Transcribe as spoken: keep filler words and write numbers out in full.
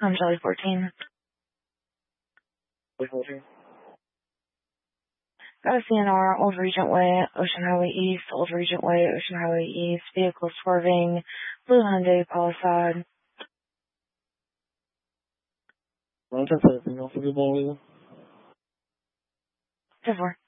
I'm Charlie fourteen. Wait, fourteen. Got a C N R, Old Regent Way, Ocean Highway East, Old Regent Way, Ocean Highway East, vehicle swerving, blue Hyundai Palisade. I'll just say anything else to be more with you. ten four.